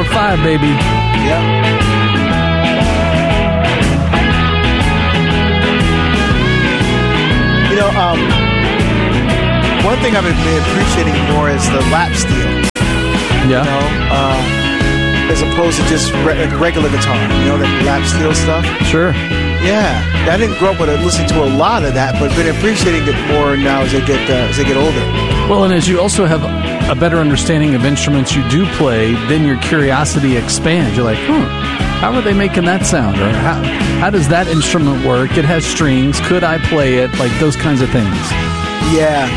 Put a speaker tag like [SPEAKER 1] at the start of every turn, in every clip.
[SPEAKER 1] 5, baby.
[SPEAKER 2] Yeah. You know, one thing I've been appreciating more is the lap steel.
[SPEAKER 1] Yeah.
[SPEAKER 2] You know, as opposed to just regular guitar. You know, that lap steel stuff.
[SPEAKER 1] Sure.
[SPEAKER 2] Yeah. I didn't grow up with listening to a lot of that, but been appreciating it more now as I get older.
[SPEAKER 1] Well, and as you also have a better understanding of instruments you do play, then your curiosity expands. You're like, how are they making that sound? Or how does that instrument work? It has strings. Could I play it? Like those kinds of things.
[SPEAKER 2] Yeah.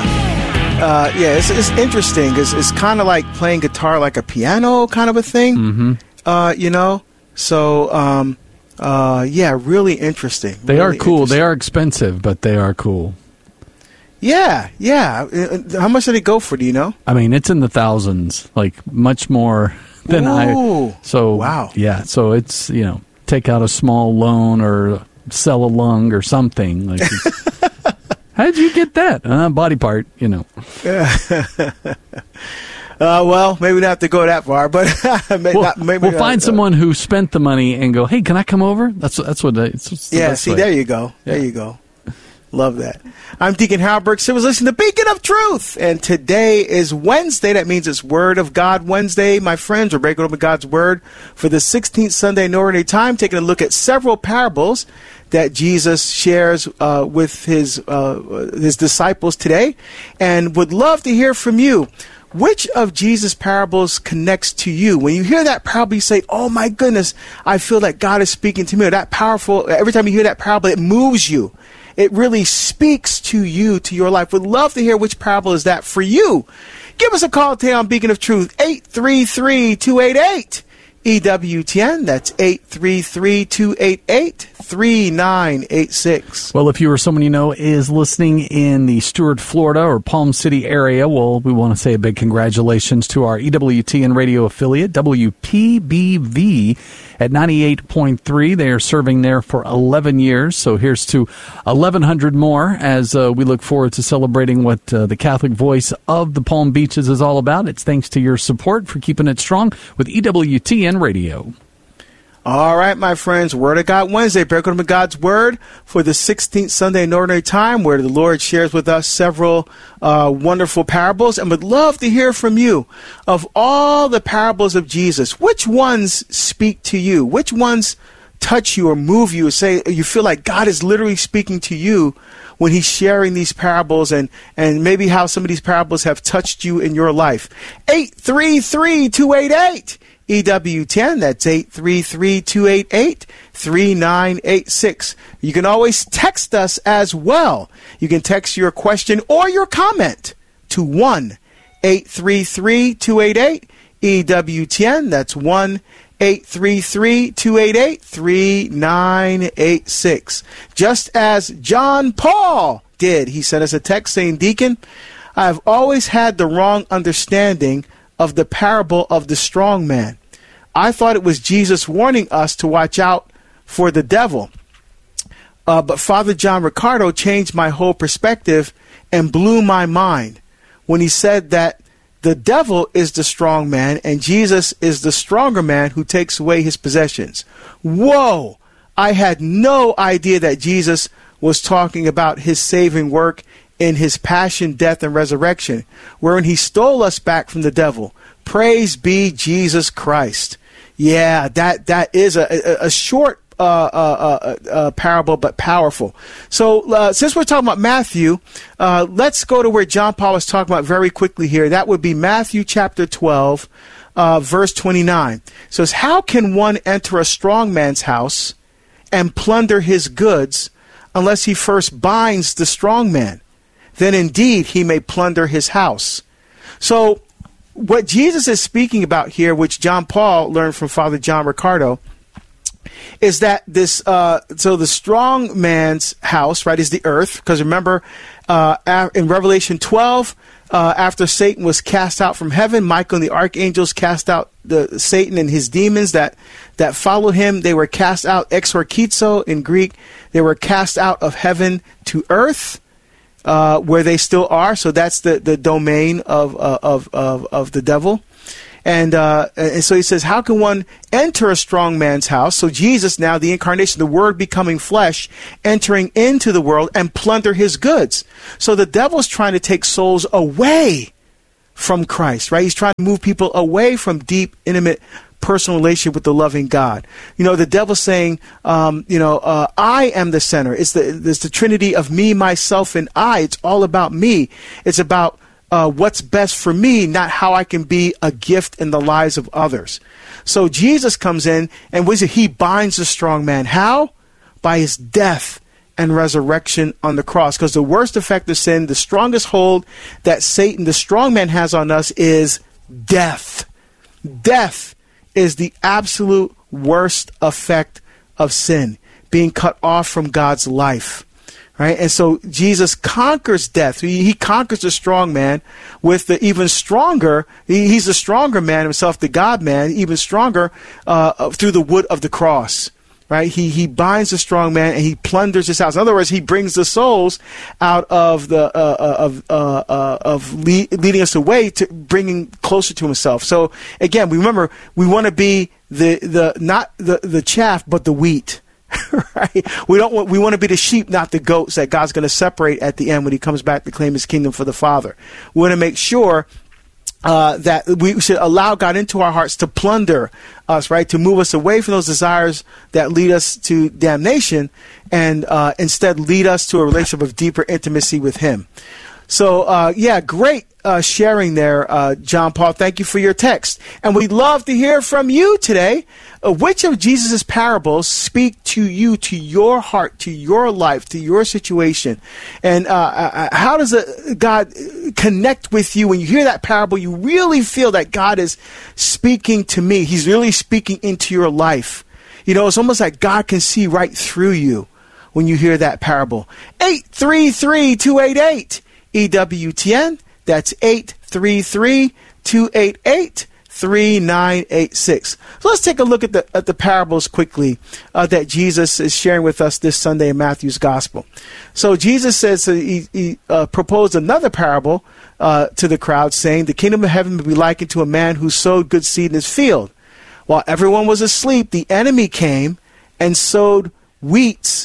[SPEAKER 2] It's interesting. It's kind of like playing guitar like a piano kind of a thing. Mm-hmm. You know? So, really interesting.
[SPEAKER 1] They are cool. They are expensive, but they are cool.
[SPEAKER 2] Yeah. How much did it go for, do you know?
[SPEAKER 1] I mean, it's in the thousands, like much more than
[SPEAKER 2] wow.
[SPEAKER 1] Yeah, so it's, you know, take out a small loan or sell a lung or something. Like, how'd you get that? Body part, you know.
[SPEAKER 2] Well, maybe we don't have to go that far, but
[SPEAKER 1] we'll find someone who spent the money and go, hey, can I come over? That's what it's
[SPEAKER 2] yeah, see, there you go. Yeah. There you go. Love that. I'm Deacon Halbert. So was listening to Beacon of Truth. And today is Wednesday. That means it's Word of God Wednesday. My friends, we're breaking open God's Word for the 16th Sunday in Ordinary Time, taking a look at several parables that Jesus shares with his disciples today. And would love to hear from you. Which of Jesus' parables connects to you? When you hear that parable, you say, oh my goodness, I feel that God is speaking to me. Or that powerful, every time you hear that parable, it moves you. It really speaks to you, to your life. Would love to hear which parable is that for you. Give us a call today on Beacon of Truth, 833-288. EWTN, that's 833-288-3986.
[SPEAKER 1] Well, if you or someone you know is listening in the Stuart, Florida or Palm City area, well, we want to say a big congratulations to our EWTN radio affiliate, WPBV, at 98.3. They are serving there for 11 years, so here's to 1,100 more as we look forward to celebrating what the Catholic Voice of the Palm Beaches is all about. It's thanks to your support for keeping it strong with EWTN Radio.
[SPEAKER 2] All right, my friends, Word of God Wednesday, breaking open God's Word for the 16th Sunday in Ordinary Time, where the Lord shares with us several wonderful parables, and would love to hear from you. Of all the parables of Jesus, which ones speak to you? Which ones touch you or move you, or say you feel like God is literally speaking to you when he's sharing these parables, and maybe how some of these parables have touched you in your life? 833-288. EWTN, that's 833-288-3986. You can always text us as well. You can text your question or your comment to 1-833-288-EWTN. That's 1-833-288-3986. Just as John Paul did. He sent us a text saying, Deacon, I've always had the wrong understanding of the parable of the strong man. I thought it was Jesus warning us to watch out for the devil. But Father John Ricardo changed my whole perspective and blew my mind when he said that the devil is the strong man and Jesus is the stronger man who takes away his possessions. Whoa! I had no idea that Jesus was talking about his saving work in his passion, death, and resurrection, wherein he stole us back from the devil. Praise be Jesus Christ. Yeah, that is a short parable, but powerful. So since we're talking about Matthew, let's go to where John Paul was talking about very quickly here. That would be Matthew chapter 12, verse 29. So it's, how can one enter a strong man's house and plunder his goods unless he first binds the strong man? Then indeed he may plunder his house. So what Jesus is speaking about here, which John Paul learned from Father John Ricardo, is that this, so the strong man's house, right, is the earth. Because remember, in Revelation 12, after Satan was cast out from heaven, Michael and the archangels cast out Satan and his demons that followed him. They were cast out, exorkizo in Greek. They were cast out of heaven to earth, where they still are. So that's the domain of the devil. And so he says, how can one enter a strong man's house? So Jesus, now the incarnation, the Word becoming flesh, entering into the world and plunder his goods. So the devil's trying to take souls away from Christ, right? He's trying to move people away from deep, intimate, personal relationship with the loving God. The devil's saying, I am the center. It's the Trinity of me, myself, and I. It's all about me. It's about what's best for me, not how I can be a gift in the lives of others. So Jesus comes in and he binds the strong man. How? By his death and resurrection on the cross. Because the worst effect of sin, the strongest hold that Satan, the strong man, has on us is death. Death is the absolute worst effect of sin, being cut off from God's life. Right? And so Jesus conquers death. He conquers the strong man with the even stronger. He's the stronger man himself, the God man, even stronger through the wood of the cross. Right? He binds the strong man and he plunders his house. In other words, he brings the souls out of leading us away to bringing closer to himself. So again, remember, we want to be not the chaff, but the wheat. Right? We want to be the sheep, not the goats that God's going to separate at the end when he comes back to claim his kingdom for the Father. We want to make sure that we should allow God into our hearts to plunder us, right? To move us away from those desires that lead us to damnation and instead lead us to a relationship of deeper intimacy with him. So, great sharing there, John Paul. Thank you for your text. And we'd love to hear from you today. Which of Jesus' parables speak to you, to your heart, to your life, to your situation? And how does God connect with you? When you hear that parable, you really feel that God is speaking to me. He's really speaking into your life. It's almost like God can see right through you when you hear that parable. 833-288. EWTN, that's 833-288-3986. So let's take a look at the parables quickly that Jesus is sharing with us this Sunday in Matthew's Gospel. So Jesus says he proposed another parable to the crowd, saying, the kingdom of heaven may be likened to a man who sowed good seed in his field. While everyone was asleep, the enemy came and sowed weeds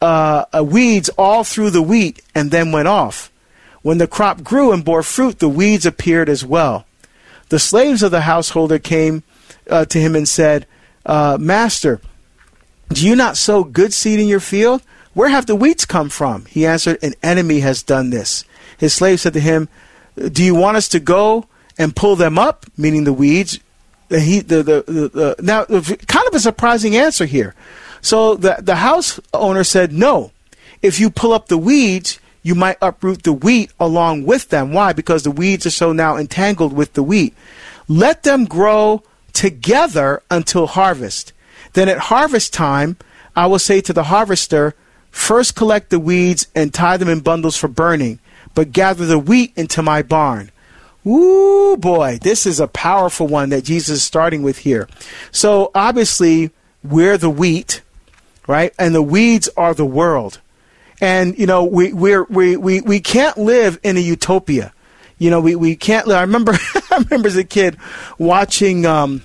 [SPEAKER 2] all through the wheat and then went off. When the crop grew and bore fruit, the weeds appeared as well. The slaves of the householder came to him and said, Master, do you not sow good seed in your field? Where have the weeds come from? He answered, an enemy has done this. His slave said to him, do you want us to go and pull them up? Meaning the weeds. Now, kind of a surprising answer here. So the house owner said, no. If you pull up the weeds, you might uproot the wheat along with them. Why? Because the weeds are so now entangled with the wheat. Let them grow together until harvest. Then at harvest time, I will say to the harvester, first collect the weeds and tie them in bundles for burning, but gather the wheat into my barn. Ooh, boy, this is a powerful one that Jesus is starting with here. So obviously, we're the wheat, right? And the weeds are the world. And, we can't live in a utopia. We can't live. I remember as a kid watching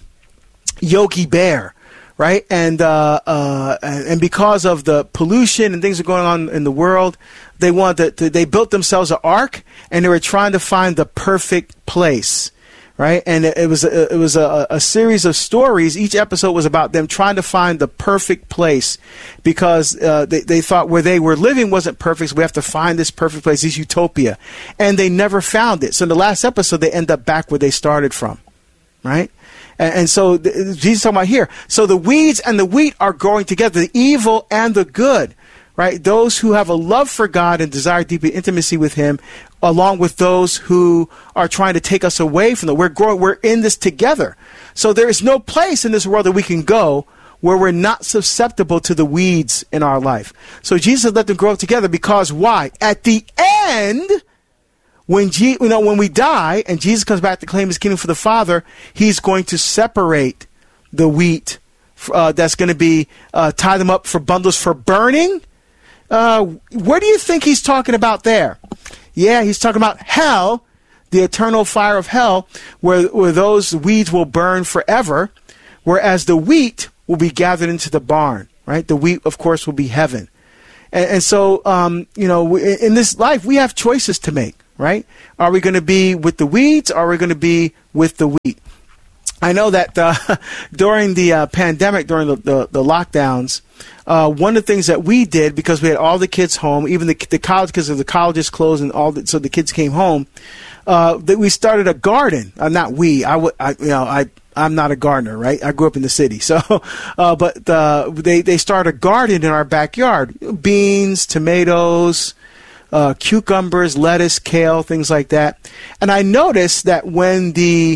[SPEAKER 2] Yogi Bear, right? And because of the pollution and things that are going on in the world, they built themselves an ark and they were trying to find the perfect place. Right, and it was a series of stories. Each episode was about them trying to find the perfect place because they thought where they were living wasn't perfect. So we have to find this perfect place, this utopia, and they never found it. So in the last episode, they end up back where they started from, right? And so Jesus is talking about here. So the weeds and the wheat are growing together, the evil and the good. Right, those who have a love for God and desire deep intimacy with Him, along with those who are trying to take us away from we're in this together. So there is no place in this world that we can go where we're not susceptible to the weeds in our life. So Jesus let them grow up together because why? At the end, when we die and Jesus comes back to claim His kingdom for the Father, He's going to separate the wheat that's going to be tie them up for bundles for burning. What do you think He's talking about there? Yeah, He's talking about hell, the eternal fire of hell, where those weeds will burn forever, whereas the wheat will be gathered into the barn, right? The wheat, of course, will be heaven. And so, in this life, we have choices to make, right? Are we going to be with the weeds, or are we going to be with the wheat? I know that during the pandemic, during the lockdowns, one of the things that we did, because we had all the kids home, even the college, because of the colleges closed and so the kids came home, that we started a garden. Not we. I'm not a gardener, right? I grew up in the city, so but they started a garden in our backyard: beans, tomatoes, cucumbers, lettuce, kale, things like that. And I noticed that when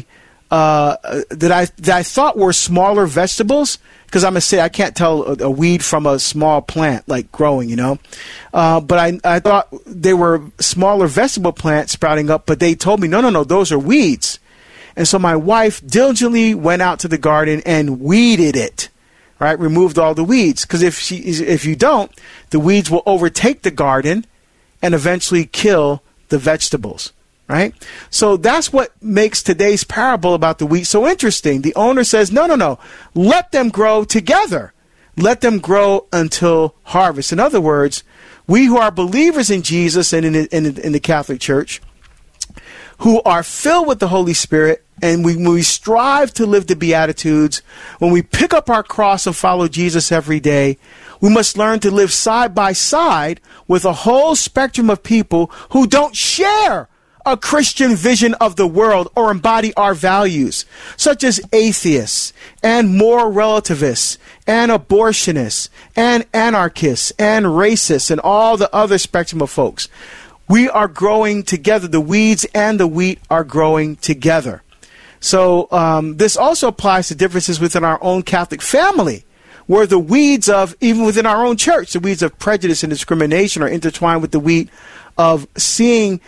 [SPEAKER 2] that I thought were smaller vegetables, because I'm gonna say I can't tell a weed from a small plant like growing, but I thought they were smaller vegetable plants sprouting up, but they told me no, those are weeds. And so my wife diligently went out to the garden and weeded it, right? Removed all the weeds, because if you don't, the weeds will overtake the garden and eventually kill the vegetables, right? So that's what makes today's parable about the wheat so interesting. The owner says, no, let them grow together. Let them grow until harvest. In other words, we who are believers in Jesus and in the Catholic Church, who are filled with the Holy Spirit, and when we strive to live the Beatitudes, when we pick up our cross and follow Jesus every day, we must learn to live side by side with a whole spectrum of people who don't share a Christian vision of the world or embody our values, such as atheists and moral relativists and abortionists and anarchists and racists and all the other spectrum of folks. We are growing together. The weeds and the wheat are growing together. So this also applies to differences within our own Catholic family, where the weeds of, even within our own church, the weeds of prejudice and discrimination are intertwined with the wheat of seeing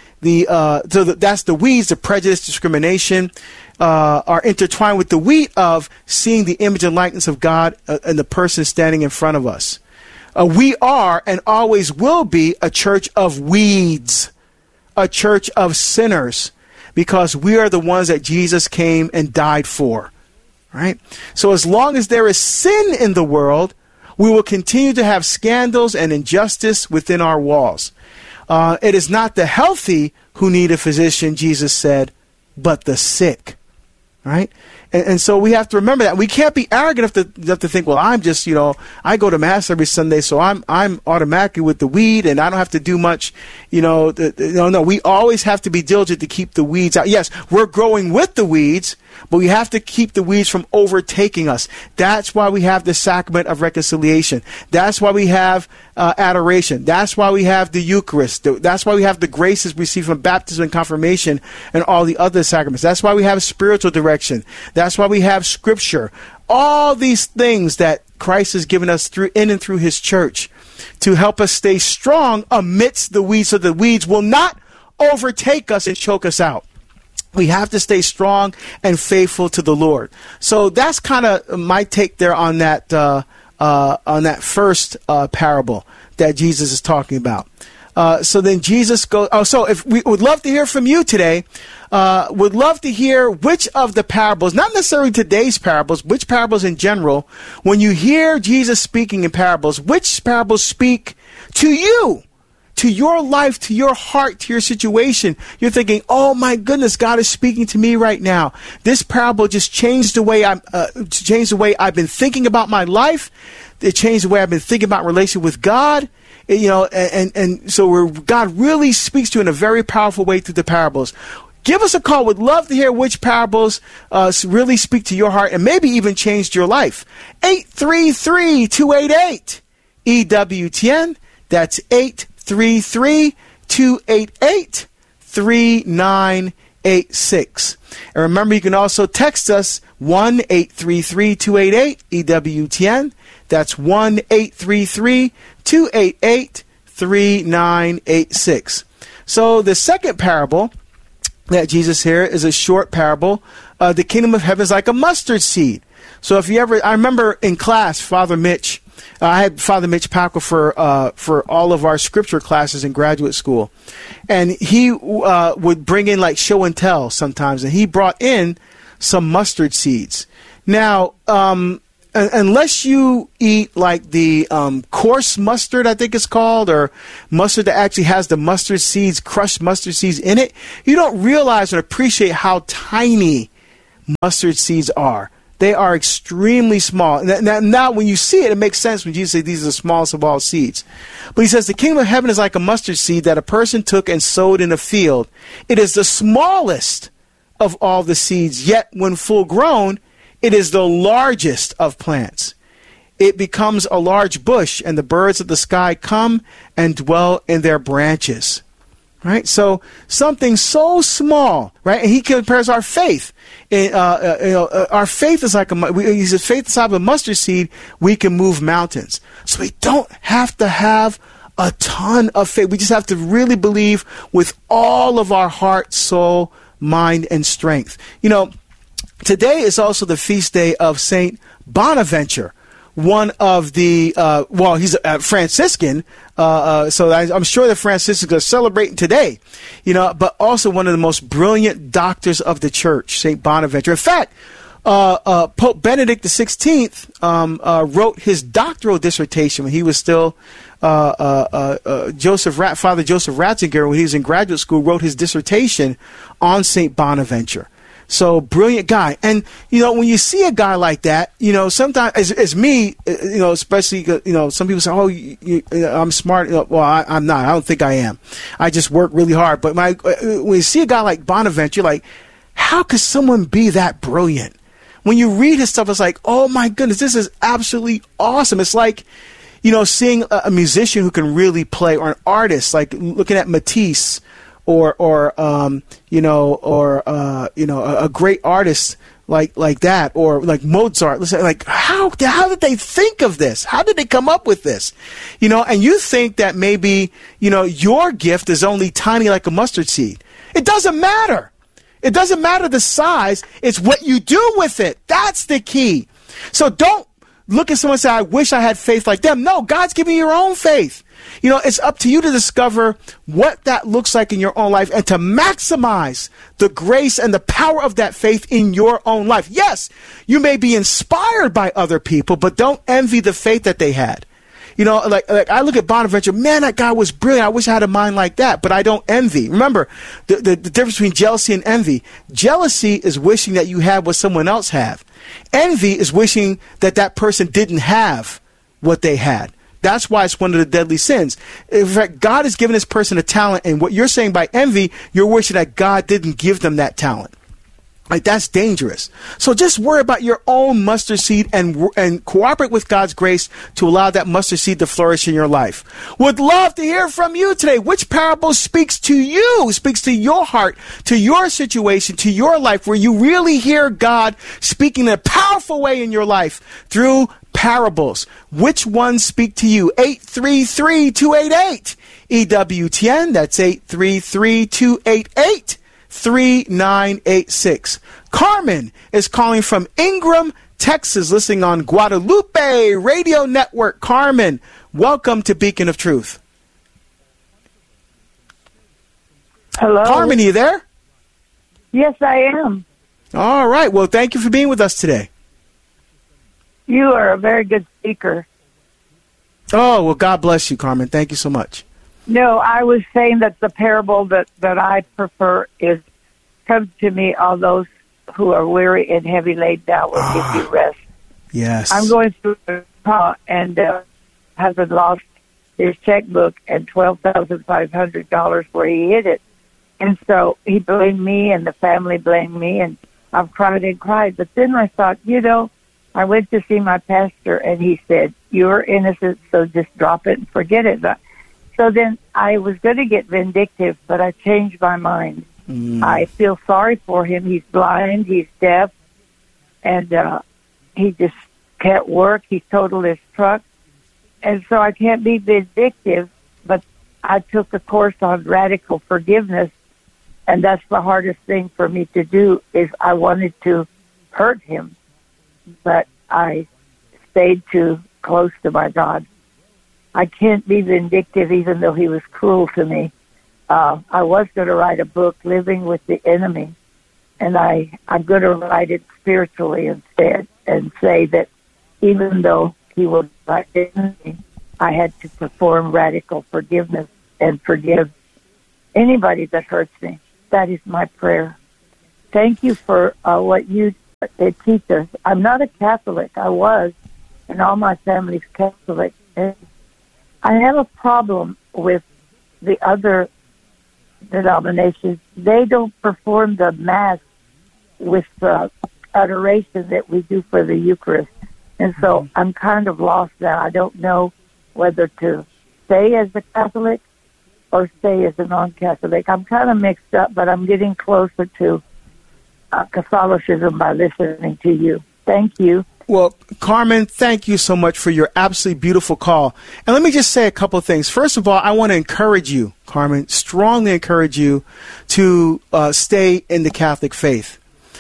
[SPEAKER 2] that's the weeds, the prejudice, discrimination, are intertwined with the wheat of seeing the image and likeness of God and the person standing in front of us. We are and always will be a church of weeds, a church of sinners, because we are the ones that Jesus came and died for, right? So as long as there is sin in the world, we will continue to have scandals and injustice within our walls. It is not the healthy who need a physician, Jesus said, but the sick, right? And so we have to remember that. We can't be arrogant enough to think, well, I'm just, I go to Mass every Sunday, so I'm automatically with the weed and I don't have to do much, No, we always have to be diligent to keep the weeds out. Yes, we're growing with the weeds, but we have to keep the weeds from overtaking us. That's why we have the sacrament of reconciliation. That's why we have adoration. That's why we have the Eucharist. That's why we have the graces received from baptism and confirmation and all the other sacraments. That's why we have spiritual direction. That's why we have Scripture. All these things that Christ has given us in and through His church to help us stay strong amidst the weeds, so the weeds will not overtake us and choke us out. We have to stay strong and faithful to the Lord. So that's kind of my take there on that first parable that Jesus is talking about. So then Jesus goes. Oh, so if we would love to hear from you today, would love to hear which of the parables, not necessarily today's parables, which parables in general, when you hear Jesus speaking in parables, which parables speak to you, to your life, to your heart, to your situation. You're thinking, oh my goodness, God is speaking to me right now. This parable just changed the way I've been thinking about my life. It changed the way I've been thinking about relation with God. And so where God really speaks to you in a very powerful way through the parables. Give us a call. Would love to hear which parables really speak to your heart and maybe even changed your life. 833-288-EWTN. That's 833-288-3986. And remember, you can also text us 1-833-288-EWTN. That's 1-833-288-3986. So the second parable that Jesus here is a short parable. The kingdom of heaven is like a mustard seed. So if you ever, I remember in class, Father Mitch I had Father Mitch Packle for all of our scripture classes in graduate school, and he would bring in like show and tell sometimes, and he brought in some mustard seeds. Now, unless you eat like the coarse mustard, I think it's called, or mustard that actually has the mustard seeds, crushed mustard seeds in it, you don't realize or appreciate how tiny mustard seeds are. They are extremely small. Now, when you see it, it makes sense when Jesus says these are the smallest of all seeds. But he says the kingdom of heaven is like a mustard seed that a person took and sowed in a field. It is the smallest of all the seeds, yet when full grown, it is the largest of plants. It becomes a large bush, and the birds of the sky come and dwell in their branches. Right? So something so small, right? And he compares our faith. Our faith is like he says, faith the size of a mustard seed, we can move mountains. So we don't have to have a ton of faith. We just have to really believe with all of our heart, soul, mind, and strength. Today is also the feast day of Saint Bonaventure, one of the, he's a Franciscan, so I'm sure the Franciscans are celebrating today, but also one of the most brilliant doctors of the church, Saint Bonaventure. In fact, Pope Benedict XVI wrote his doctoral dissertation when he was still Father Joseph Ratzinger, when he was in graduate school, wrote his dissertation on Saint Bonaventure. So brilliant guy. And, when you see a guy like that, sometimes as me, especially, some people say, I'm smart. Well, I'm not. I don't think I am. I just work really hard. But when you see a guy like Bonaventure, you're like, how could someone be that brilliant? When you read his stuff, it's like, oh my goodness, this is absolutely awesome. It's like, seeing a musician who can really play, or an artist, like looking at Matisse, or a great artist like that, or like Mozart. Listen, like how did they think of this? How did they come up with this? And you think that maybe your gift is only tiny like a mustard seed. It doesn't matter. It doesn't matter the size. It's what you do with it. That's the key. So don't look at someone and say, I wish I had faith like them. No, God's giving you your own faith. It's up to you to discover what that looks like in your own life and to maximize the grace and the power of that faith in your own life. Yes, you may be inspired by other people, but don't envy the faith that they had. Like I look at Bonaventure, man, that guy was brilliant. I wish I had a mind like that, but I don't envy. Remember, the difference between jealousy and envy. Jealousy is wishing that you had what someone else had. Envy is wishing that person didn't have what they had. That's why it's one of the deadly sins. In fact, God has given this person a talent, and what you're saying by envy, you're wishing that God didn't give them that talent. Like, that's dangerous. So just worry about your own mustard seed and cooperate with God's grace to allow that mustard seed to flourish in your life. Would love to hear from you today. Which parable speaks to you, speaks to your heart, to your situation, to your life, where you really hear God speaking in a powerful way in your life through parables? Which ones speak to you? 833-288 EWTN. That's 833-288 3986. Carmen is calling from Ingram, Texas, listening on Guadalupe Radio Network. Carmen, welcome to Beacon of Truth.
[SPEAKER 3] Hello.
[SPEAKER 2] Carmen, are you there?
[SPEAKER 3] Yes, I am.
[SPEAKER 2] All right. Well, thank you for being with us today.
[SPEAKER 3] You are a very good speaker.
[SPEAKER 2] Oh, well, God bless you, Carmen. Thank you so much.
[SPEAKER 3] No, I was saying that the parable that I prefer is, come to me, all those who are weary and heavy laid down will give you rest.
[SPEAKER 2] Yes.
[SPEAKER 3] I'm going through a call, and husband lost his checkbook and $12,500 where he hid it. And so he blamed me, and the family blamed me, and I've cried and cried. But then I thought, I went to see my pastor, and he said, you're innocent, so just drop it and forget it. So then I was going to get vindictive, but I changed my mind. I feel sorry for him. He's blind, he's deaf, and he just can't work. He totaled his truck. And so I can't be vindictive, but I took a course on radical forgiveness, and that's the hardest thing for me to do, is I wanted to hurt him, but I stayed to close to my God. I can't be vindictive even though he was cruel to me. I was going to write a book, Living with the Enemy, and I'm going to write it spiritually instead and say that even though he was my enemy, I had to perform radical forgiveness and forgive anybody that hurts me. That is my prayer. Thank you for what you teach us. I'm not a Catholic. I was, and all my family's Catholic. And I have a problem with the other denominations. They don't perform the Mass with adoration that we do for the Eucharist. And so I'm kind of lost now. I don't know whether to stay as a Catholic or stay as a non-Catholic. I'm kind of mixed up, but I'm getting closer to Catholicism by listening to you. Thank you.
[SPEAKER 2] Well, Carmen, thank you so much for your absolutely beautiful call. And let me just say a couple of things. First of all, I want to encourage you, Carmen, strongly encourage you to stay in the Catholic faith.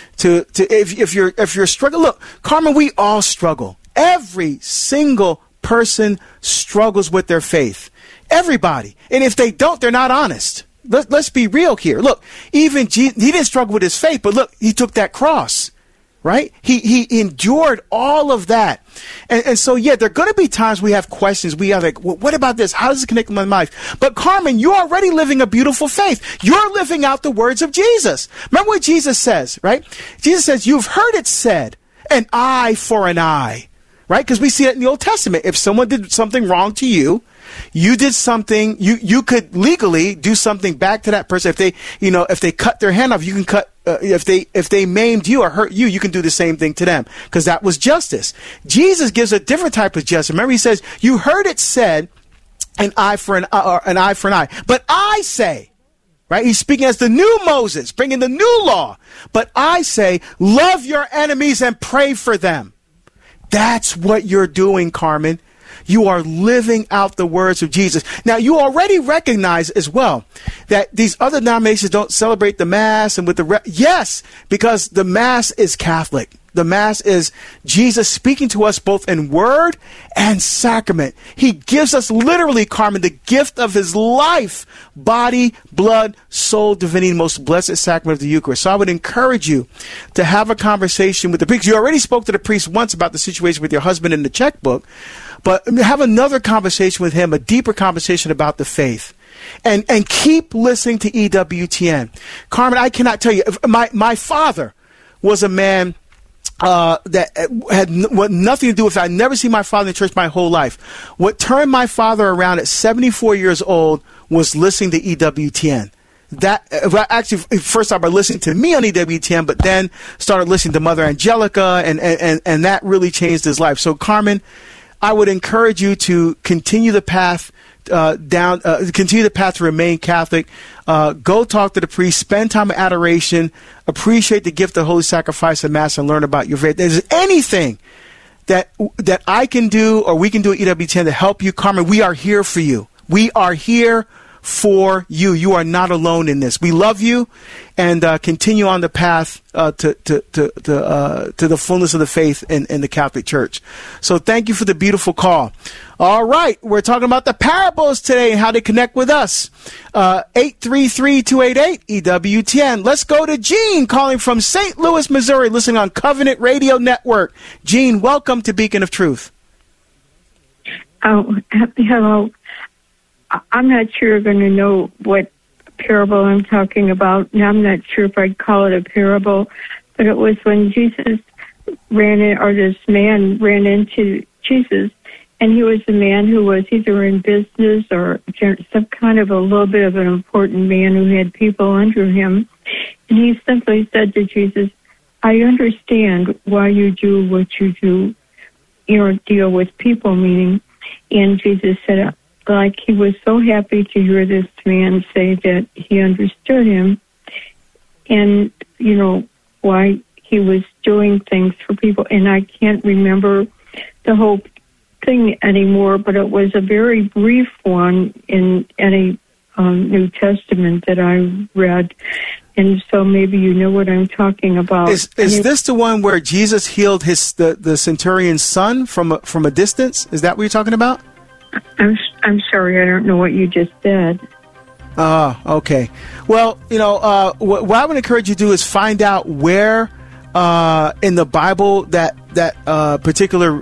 [SPEAKER 2] If you're struggling, look, Carmen, we all struggle. Every single person struggles with their faith. Everybody. And if they don't, they're not honest. Let's be real here. Look, even he didn't struggle with his faith, but look, he took that cross. Right? He endured all of that. And so, yeah, there are going to be times we have questions. We are like, well, what about this? How does it connect with my life? But Carmen, you're already living a beautiful faith. You're living out the words of Jesus. Remember what Jesus says, right? Jesus says, you've heard it said, an eye for an eye, right? Because we see it in the Old Testament. If someone did something wrong to you, you did something, you could legally do something back to that person. If they cut their hand off, you can cut, if they maimed you or hurt you, you can do the same thing to them, because that was justice. Jesus gives a different type of justice. Remember, he says, you heard it said, an eye for an eye. But I say, right? He's speaking as the new Moses, bringing the new law. But I say, love your enemies and pray for them. That's what you're doing, Carmen. You are living out the words of Jesus. Now, you already recognize as well that these other denominations don't celebrate the Mass and with the yes, because the Mass is Catholic. The Mass is Jesus speaking to us both in word and sacrament. He gives us literally, Carmen, the gift of his life, body, blood, soul, divinity, most blessed sacrament of the Eucharist. So I would encourage you to have a conversation with the priest. You already spoke to the priest once about the situation with your husband in the checkbook, but have another conversation with him, a deeper conversation about the faith. And keep listening to EWTN. Carmen, I cannot tell you, my father was a man that had nothing to do with it. I'd never seen my father in church my whole life. What turned my father around at 74 years old was listening to EWTN. That actually, first started by listening to me on EWTN, but then started listening to Mother Angelica, and that really changed his life. So, Carmen, I would encourage you to continue the path continue the path to remain Catholic. Go talk to the priest, spend time in adoration, appreciate the gift of holy sacrifice and Mass, and learn about your faith. If there's anything that I can do or we can do at EWTN to help you, Carmen, we are here for you. We are here for you. You are not alone in this. We love you, and continue on the path to the fullness of the faith in the Catholic Church. So thank you for the beautiful call. All right, we're talking about the parables today and how to connect with us. 833-288-EWTN. Let's go to Gene calling from St. Louis, Missouri, listening on Covenant Radio Network. Gene, welcome to Beacon of Truth.
[SPEAKER 4] Oh, hello. I'm not sure you're going to know what parable I'm talking about. And I'm not sure if I'd call it a parable, but it was when Jesus this man ran into Jesus, and he was a man who was either in business or some kind of a little bit of an important man who had people under him. And he simply said to Jesus, I understand why you do what you do, deal with people, meaning. And Jesus said, like, he was so happy to hear this man say that he understood him and, why he was doing things for people. And I can't remember the whole thing anymore, but it was a very brief one in any New Testament that I read. and so maybe you know what I'm talking about.
[SPEAKER 2] Is this the one where Jesus healed the centurion's son from a distance? Is that what you're talking about?
[SPEAKER 4] I'm sorry, I don't know what you just said.
[SPEAKER 2] Okay. Well, what I would encourage you to do is find out where in the Bible that particular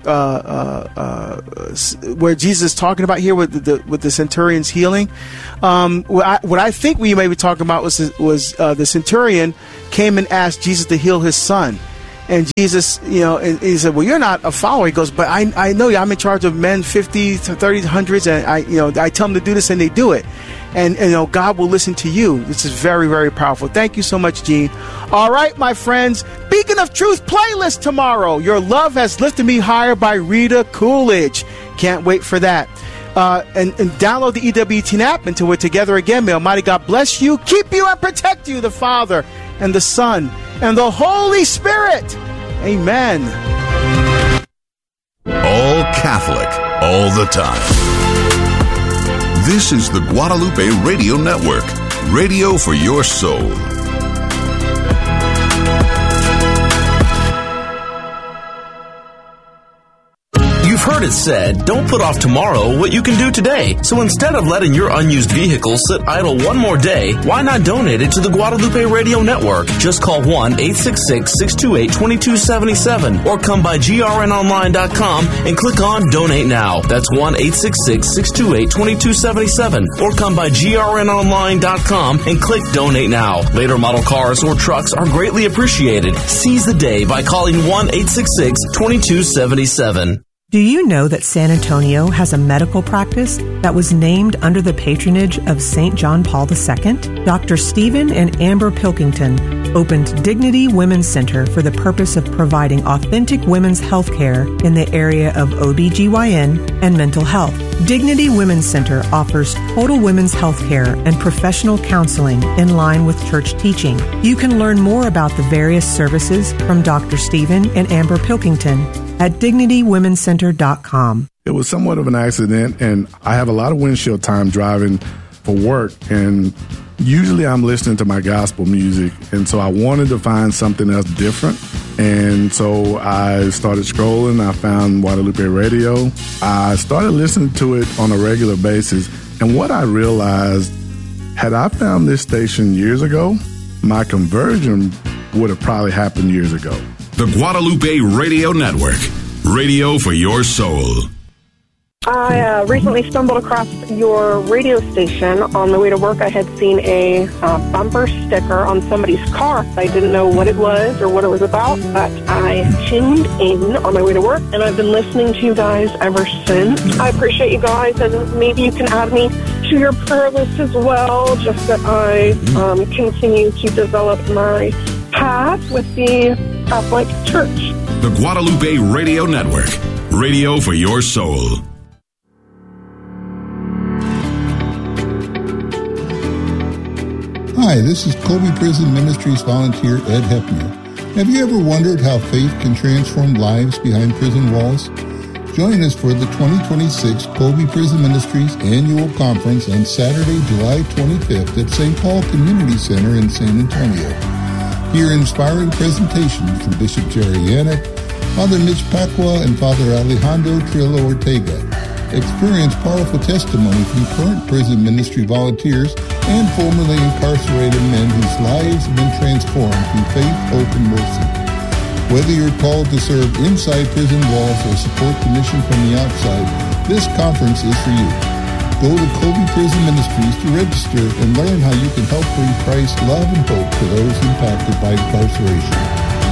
[SPEAKER 2] where Jesus is talking about here with the centurion's healing. What I think we may be talking about was the centurion came and asked Jesus to heal his son. And Jesus, and he said, well, you're not a follower. He goes, but I know you. I'm in charge of men 50 to 30 hundreds, and I tell them to do this, and they do it. And God will listen to you. This is very, very powerful. Thank you so much, Gene. All right, my friends. Beacon of Truth playlist tomorrow. Your Love Has Lifted Me Higher by Rita Coolidge. Can't wait for that. And download the EWTN app until we're together again. May Almighty God bless you, keep you, and protect you, the Father and the Son and the Holy Spirit. Amen.
[SPEAKER 5] All Catholic, all the time. This is the Guadalupe Radio Network, radio for your soul.
[SPEAKER 6] You've heard it said, don't put off tomorrow what you can do today. So instead of letting your unused vehicle sit idle one more day, why not donate it to the Guadalupe Radio Network? Just call 1-866-628-2277 or come by grnonline.com and click on Donate Now. That's 1-866-628-2277 or come by grnonline.com and click Donate Now. Later model cars or trucks are greatly appreciated. Seize the day by calling 1-866-2277.
[SPEAKER 7] Do you know that San Antonio has a medical practice that was named under the patronage of St. John Paul II? Dr. Stephen and Amber Pilkington opened Dignity Women's Center for the purpose of providing authentic women's health care in the area of OBGYN and mental health. Dignity Women's Center offers total women's health care and professional counseling in line with church teaching. You can learn more about the various services from Dr. Stephen and Amber Pilkington at DignityWomenCenter.com.
[SPEAKER 8] It was somewhat of an accident, and I have a lot of windshield time driving for work, and usually I'm listening to my gospel music, and so I wanted to find something else different, and so I started scrolling. I found Guadalupe Radio. I started listening to it on a regular basis, and what I realized, had I found this station years ago, my conversion would have probably happened years ago.
[SPEAKER 5] The Guadalupe Radio Network, radio for your soul.
[SPEAKER 9] I recently stumbled across your radio station on the way to work. I had seen a bumper sticker on somebody's car. I didn't know what it was or what it was about, but I tuned in on my way to work, and I've been listening to you guys ever since. I appreciate you guys, and maybe you can add me to your prayer list as well, just that I continue to develop my path with the Catholic Church.
[SPEAKER 5] The Guadalupe Radio Network, radio for your soul.
[SPEAKER 10] Hi, this is Colby Prison Ministries volunteer Ed Hepner. Have you ever wondered how faith can transform lives behind prison walls? Join us for the 2026 Colby Prison Ministries Annual Conference on Saturday, July 25th at St. Paul Community Center in San Antonio. Hear inspiring presentations from Bishop Jerry Yannick, Father Mitch Pacwa, and Father Alejandro Trillo Ortega. Experience powerful testimony from current prison ministry volunteers and formerly incarcerated men whose lives have been transformed through faith, hope, and mercy. Whether you're called to serve inside prison walls or support the mission from the outside, this conference is for you. Go to Colby Prison Ministries to register and learn how you can help bring Christ's love and hope to those impacted by incarceration.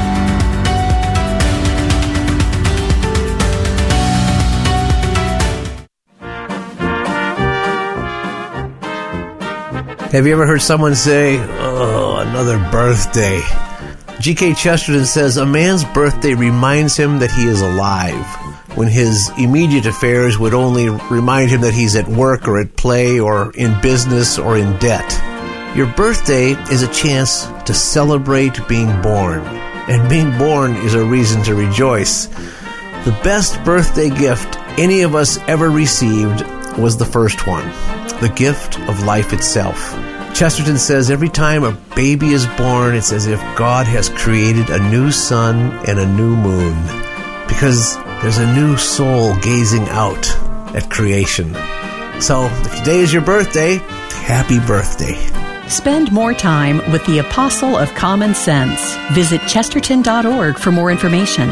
[SPEAKER 11] Have you ever heard someone say, "Oh, another birthday"? G.K. Chesterton says, a man's birthday reminds him that he is alive, when his immediate affairs would only remind him that he's at work or at play or in business or in debt. Your birthday is a chance to celebrate being born, and being born is a reason to rejoice. The best birthday gift any of us ever received was the first one, the gift of life itself. Chesterton says every time a baby is born, it's as if God has created a new sun and a new moon, because there's a new soul gazing out at creation. So, if today is your birthday, happy birthday.
[SPEAKER 12] Spend more time with the Apostle of Common Sense. Visit Chesterton.org for more information.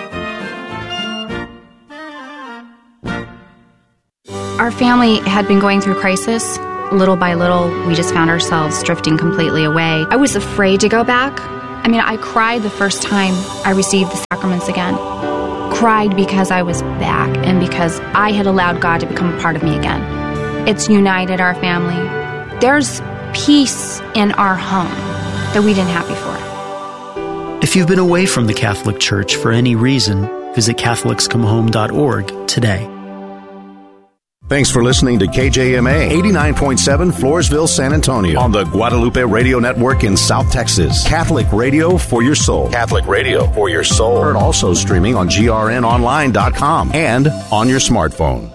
[SPEAKER 13] Our family had been going through crisis. Little by little, we just found ourselves drifting completely away. I was afraid to go back. I mean, I cried the first time I received the sacraments again. Cried because I was back and because I had allowed God to become a part of me again. It's united our family. There's peace in our home that we didn't have before.
[SPEAKER 14] If you've been away from the Catholic Church for any reason, visit CatholicsComeHome.org today.
[SPEAKER 15] Thanks for listening to KJMA 89.7 Floresville, San Antonio on the Guadalupe Radio Network in South Texas. Catholic radio for your soul. Catholic radio for your soul. Heard also streaming on grnonline.com and on your smartphone.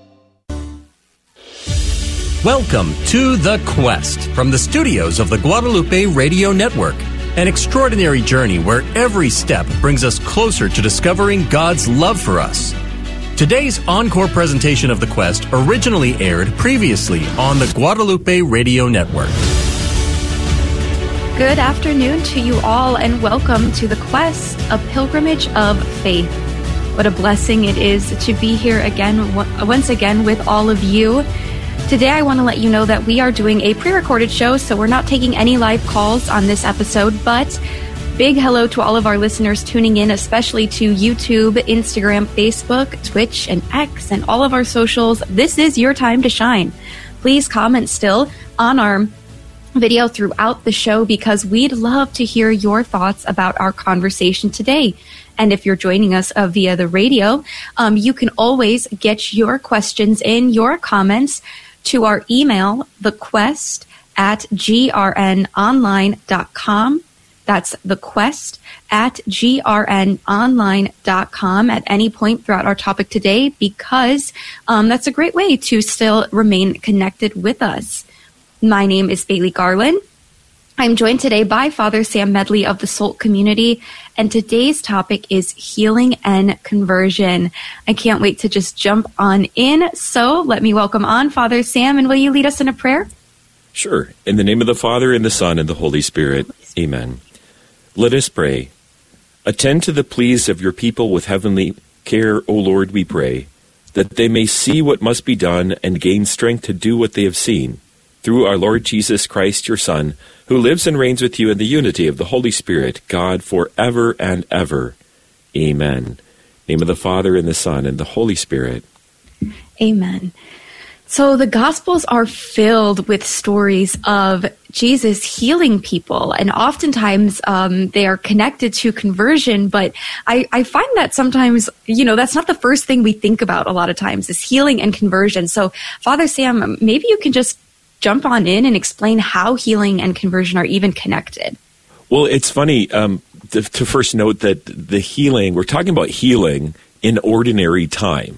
[SPEAKER 16] Welcome to The Quest from the studios of the Guadalupe Radio Network. An extraordinary journey where every step brings us closer to discovering God's love for us. Today's encore presentation of The Quest originally aired previously on the Guadalupe Radio Network.
[SPEAKER 13] Good afternoon to you all, and welcome to The Quest, a pilgrimage of faith. What a blessing it is to be here again, once again, with all of you. Today, I want to let you know that we are doing a pre-recorded show, so we're not taking any live calls on this episode, but big hello to all of our listeners tuning in, especially to YouTube, Instagram, Facebook, Twitch, and X, and all of our socials. This is your time to shine. Please comment still on our video throughout the show, because we'd love to hear your thoughts about our conversation today. And if you're joining us via the radio, you can always get your questions in, your comments, to our email, thequest@grnonline.com. That's thequest@grnonline.com at any point throughout our topic today, because that's a great way to still remain connected with us. My name is Bailey Garland. I'm joined today by Father Sam Medley of the SOLT community, and today's topic is healing and conversion. I can't wait to just jump on in. So let me welcome on Father Sam, and will you lead us in a prayer?
[SPEAKER 17] Sure. In the name of the Father, and the Son, and the Holy Spirit. Amen. Let us pray. Attend to the pleas of your people with heavenly care, O Lord, we pray, that they may see what must be done and gain strength to do what they have seen. Through our Lord Jesus Christ, your Son, who lives and reigns with you in the unity of the Holy Spirit, God, forever and ever. Amen. In the name of the Father, and the Son, and the Holy Spirit.
[SPEAKER 13] Amen. So the Gospels are filled with stories of Jesus healing people, and oftentimes they are connected to conversion, but I find that sometimes, that's not the first thing we think about a lot of times, is healing and conversion. So Father Sam, maybe you can just jump on in and explain how healing and conversion are even connected.
[SPEAKER 17] Well, it's funny to first note that the healing, we're talking about healing in ordinary time.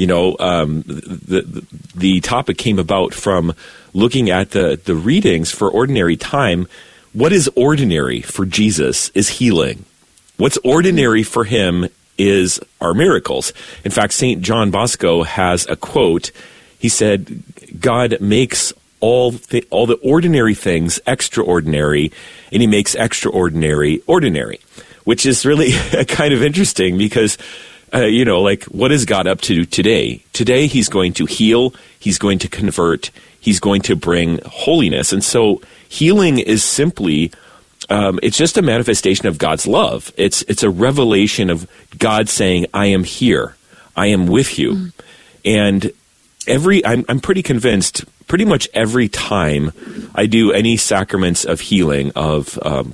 [SPEAKER 17] The topic came about from looking at the readings for ordinary time. What is ordinary for Jesus is healing. What's ordinary for him is our miracles. In fact, St. John Bosco has a quote. He said, God makes all the ordinary things extraordinary, and he makes extraordinary ordinary, which is really kind of interesting because what is God up to today? Today, he's going to heal, he's going to convert, he's going to bring holiness. And so healing is simply, it's just a manifestation of God's love. It's a revelation of God saying, I am here, I am with you. And I'm pretty convinced, pretty much every time I do any sacraments of healing of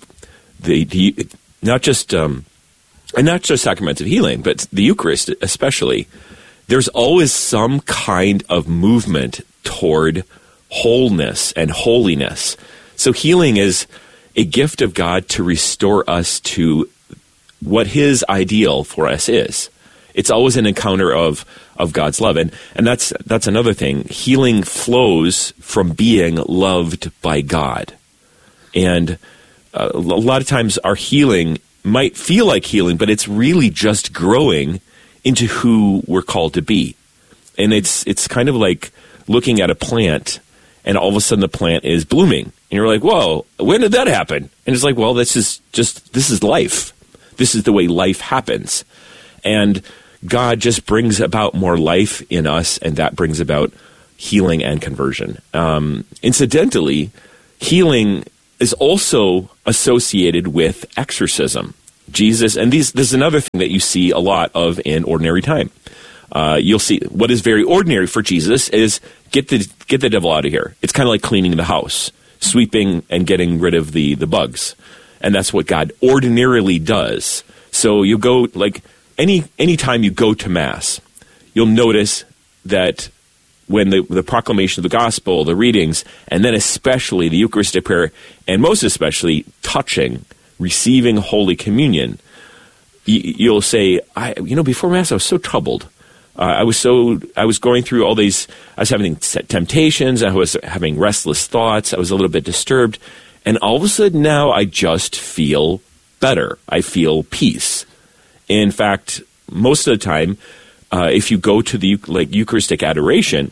[SPEAKER 17] not just sacraments of healing, but the Eucharist especially, there's always some kind of movement toward wholeness and holiness. So healing is a gift of God to restore us to what his ideal for us is. It's always an encounter of God's love. And that's another thing. Healing flows from being loved by God. And a lot of times our healing might feel like healing, but it's really just growing into who we're called to be. And it's kind of like looking at a plant, and all of a sudden the plant is blooming. And you're like, whoa, when did that happen? And it's like, well, this is life. This is the way life happens. And God just brings about more life in us, and that brings about healing and conversion. Incidentally, healing is also associated with exorcism. Jesus, and this is another thing that you see a lot of in ordinary time. You'll see what is very ordinary for Jesus is get the devil out of here. It's kind of like cleaning the house, sweeping and getting rid of the bugs. And that's what God ordinarily does. So you go, like, any time you go to Mass, you'll notice that when the proclamation of the gospel, the readings, and then especially the Eucharistic prayer, and most especially touching, receiving Holy Communion, you'll say, before Mass I was so troubled. I was going through all these, I was having temptations, I was having restless thoughts, I was a little bit disturbed, and all of a sudden now I just feel better. I feel peace. In fact, most of the time, if you go to the Eucharistic adoration,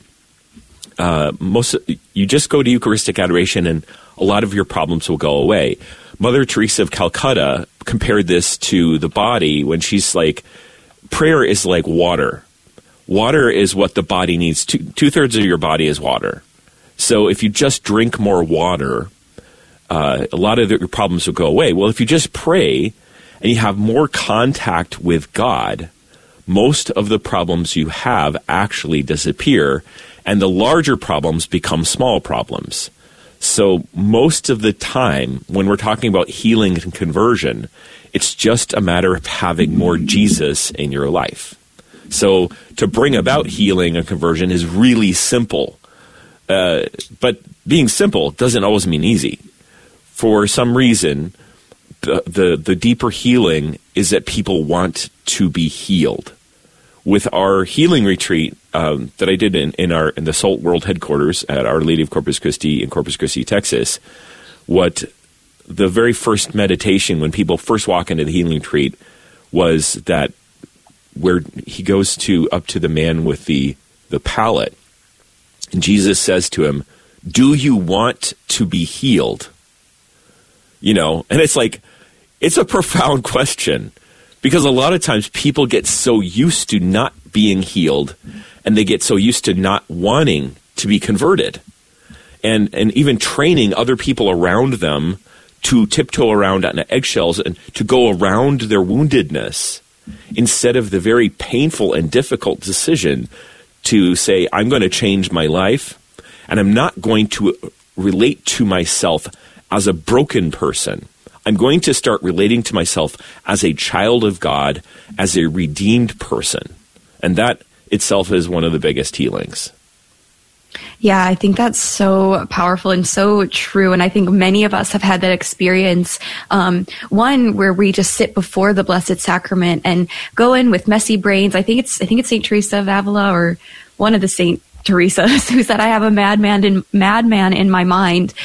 [SPEAKER 17] you just go to Eucharistic adoration and a lot of your problems will go away. Mother Teresa of Calcutta compared this to the body when she's like, prayer is like water. Water is what the body needs. Two-thirds of your body is water. So if you just drink more water, a lot of your problems will go away. Well, if you just pray and you have more contact with God, most of the problems you have actually disappear, and the larger problems become small problems. So most of the time, when we're talking about healing and conversion, it's just a matter of having more Jesus in your life. So to bring about healing and conversion is really simple. But being simple doesn't always mean easy. For some reason, the deeper healing is that people want to be healed. With our healing retreat that I did in the Salt World headquarters at Our Lady of Corpus Christi in Corpus Christi, Texas, what the very first meditation when people first walk into the healing retreat was that where he goes up to the man with the pallet, and Jesus says to him, "Do you want to be healed?" And it's like, it's a profound question. Because a lot of times people get so used to not being healed, and they get so used to not wanting to be converted, and even training other people around them to tiptoe around on eggshells and to go around their woundedness, instead of the very painful and difficult decision to say, I'm going to change my life, and I'm not going to relate to myself as a broken person. I'm going to start relating to myself as a child of God, as a redeemed person. And that itself is one of the biggest healings.
[SPEAKER 13] Yeah, I think that's so powerful and so true. And I think many of us have had that experience. One where we just sit before the Blessed Sacrament and go in with messy brains. I think it's St. Teresa of Avila or one of the St. Teresas who said, I have a madman in my mind.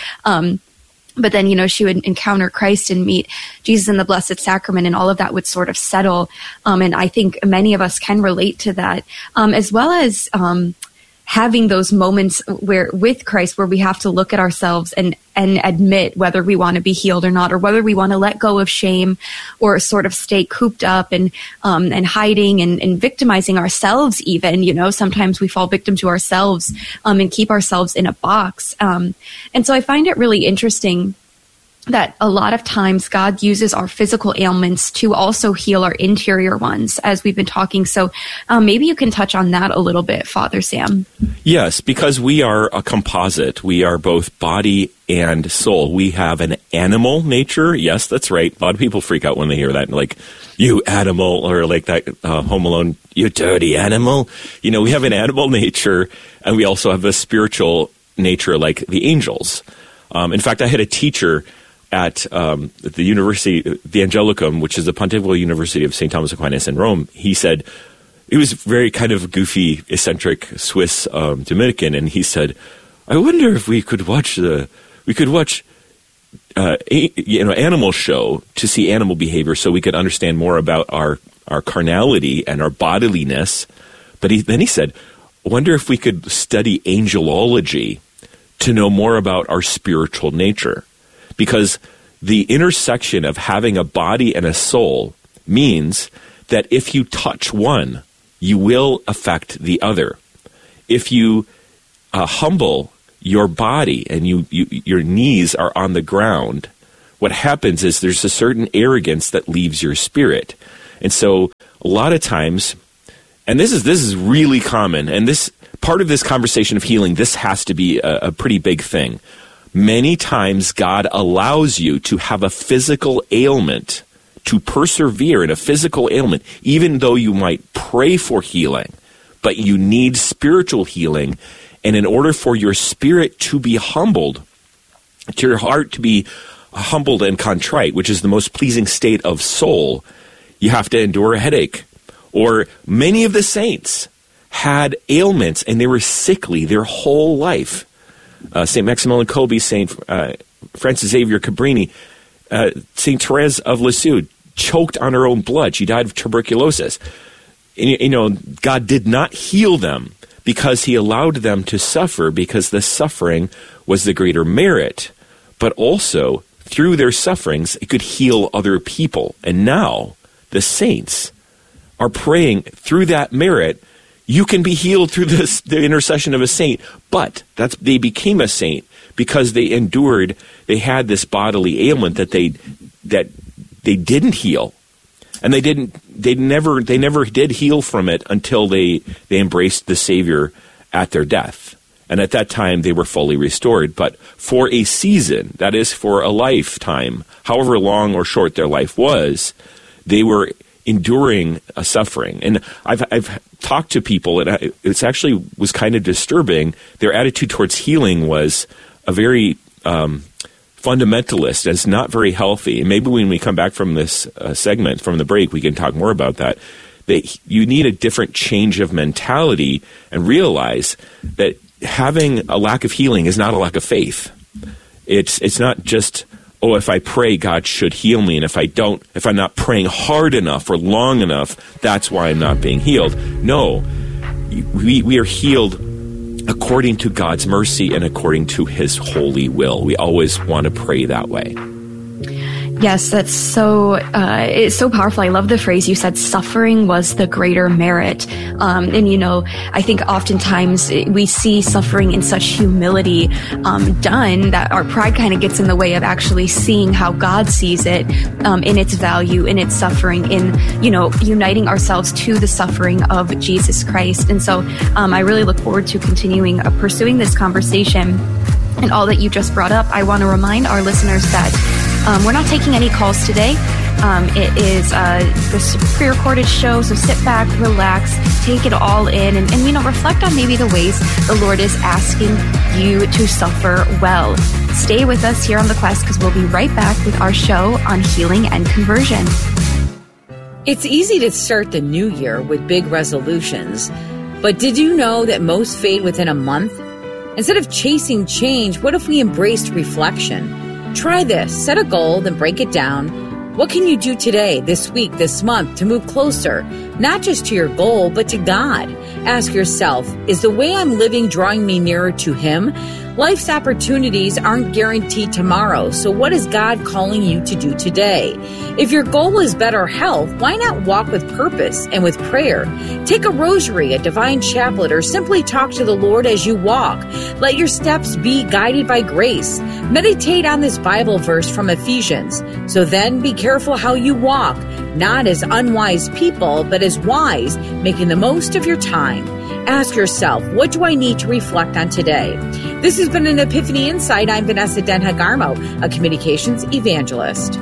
[SPEAKER 13] But then, she would encounter Christ and meet Jesus in the Blessed Sacrament, and all of that would sort of settle. And I think many of us can relate to that, as well as having those moments with Christ where we have to look at ourselves and admit whether we want to be healed or not, or whether we want to let go of shame or sort of stay cooped up and hiding and victimizing ourselves even. Sometimes we fall victim to ourselves and keep ourselves in a box. And so I find it really interesting that a lot of times God uses our physical ailments to also heal our interior ones, as we've been talking. So maybe you can touch on that a little bit, Father Sam.
[SPEAKER 17] Yes, because we are a composite. We are both body and soul. We have an animal nature. Yes, that's right. A lot of people freak out when they hear that, like, you animal, or like that Home Alone, you dirty animal. We have an animal nature, and we also have a spiritual nature like the angels. In fact, I had a teacher at the University, the Angelicum, which is the Pontifical University of St. Thomas Aquinas in Rome. He said, he was very kind of goofy, eccentric Swiss Dominican, and he said, "I wonder if we could watch animal show to see animal behavior, so we could understand more about our carnality and our bodiliness." But then he said, "I wonder if we could study angelology to know more about our spiritual nature, because the intersection of having a body and a soul means that if you touch one, you will affect the other. If you humble your body and your knees are on the ground, what happens is there's a certain arrogance that leaves your spirit. And so a lot of times, and this is really common, and this part of this conversation of healing, this has to be a pretty big thing. Many times God allows you to have a physical ailment, to persevere in a physical ailment, even though you might pray for healing, but you need spiritual healing. And in order for your spirit to be humbled, to your heart to be humbled and contrite, which is the most pleasing state of soul, you have to endure a headache. Or many of the saints had ailments and they were sickly their whole life. St. Maximilian Kolbe, St. Francis Xavier Cabrini, St. Therese of Lisieux choked on her own blood. She died of tuberculosis. And, God did not heal them because he allowed them to suffer, because the suffering was the greater merit. But also, through their sufferings, it could heal other people. And now, the saints are praying through that merit. You can be healed through the intercession of a saint, but they became a saint because they endured. They had this bodily ailment that they didn't heal, and they never did heal from it until they embraced the Savior at their death, and at that time they were fully restored. But for a season, that is for a lifetime, however long or short their life was, they were enduring a suffering. And I've talked to people, and it's actually was kind of disturbing. Their attitude towards healing was a very fundamentalist, and it's not very healthy. And maybe when we come back from this segment, from the break, we can talk more about that. You need a different change of mentality and realize that having a lack of healing is not a lack of faith. It's not just, oh, if I pray, God should heal me, and if I'm not praying hard enough or long enough, that's why I'm not being healed. No, we are healed according to God's mercy and according to his holy will. We always want to pray that way.
[SPEAKER 13] Yes, that's it's so powerful. I love the phrase you said, suffering was the greater merit. And I think oftentimes we see suffering in such humility done that our pride kind of gets in the way of actually seeing how God sees it in its value, in its suffering, in, uniting ourselves to the suffering of Jesus Christ. And so I really look forward to continuing pursuing this conversation and all that you just brought up. I want to remind our listeners that we're not taking any calls today. It is this pre-recorded show, so sit back, relax, take it all in, and reflect on maybe the ways the Lord is asking you to suffer well. Stay with us here on The Quest, because we'll be right back with our show on healing and conversion.
[SPEAKER 18] It's easy to start the new year with big resolutions, but did you know that most fade within a month? Instead of chasing change, what if we embraced reflection? Try this. Set a goal, then break it down. What can you do today, this week, this month to move closer, not just to your goal, but to God? Ask yourself, is the way I'm living drawing me nearer to Him? Life's opportunities aren't guaranteed tomorrow, so what is God calling you to do today? If your goal is better health, why not walk with purpose and with prayer? Take a rosary, a divine chaplet, or simply talk to the Lord as you walk. Let your steps be guided by grace. Meditate on this Bible verse from Ephesians. So then be careful how you walk, not as unwise people, but as wise, making the most of your time. Ask yourself, what do I need to reflect on today? This has been an Epiphany Insight. I'm Vanessa Denha-Garmo, a communications evangelist.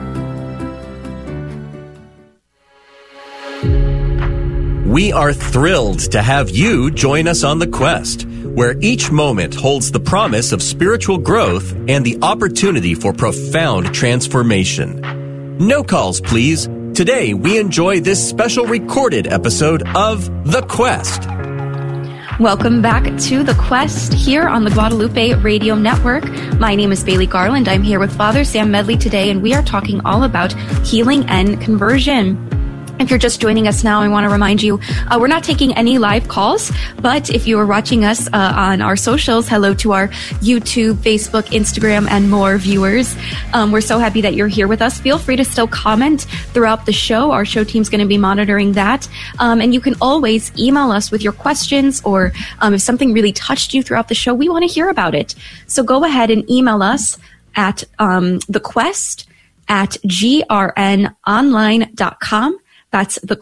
[SPEAKER 16] We are thrilled to have you join us on The Quest, where each moment holds the promise of spiritual growth and the opportunity for profound transformation. No calls, please. Today, we enjoy this special recorded episode of The Quest.
[SPEAKER 13] Welcome back to The Quest here on the Guadalupe Radio Network. My name is Bailey Garland. I'm here with Father Sam Medley today, and we are talking all about healing and conversion. If you're just joining us now, I want to remind you, we're not taking any live calls, but if you are watching us on our socials, hello to our YouTube, Facebook, Instagram, and more viewers. We're so happy that you're here with us. Feel free to still comment throughout the show. Our show team's going to be monitoring that. And you can always email us with your questions, or if something really touched you throughout the show, we want to hear about it. So go ahead and email us at thequest@grnonline.com. That's the